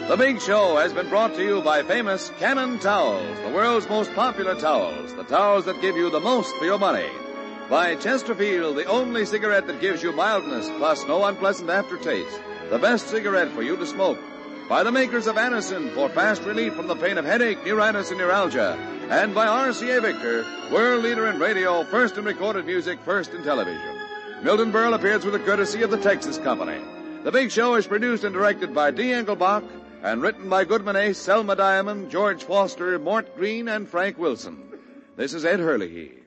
The Big Show has been brought to you by famous Cannon Towels, the world's most popular towels, the towels that give you the most for your money. By Chesterfield, the only cigarette that gives you mildness plus no unpleasant aftertaste, the best cigarette for you to smoke. By the makers of Anacin for fast relief from the pain of headache, neuritis, and neuralgia. And by RCA Victor, world leader in radio, first in recorded music, first in television. Milton Berle appears with the courtesy of the Texas Company. The Big Show is produced and directed by D. Engelbach and written by Goodman Ace, Selma Diamond, George Foster, Mort Green, and Frank Wilson. This is Ed Hurley.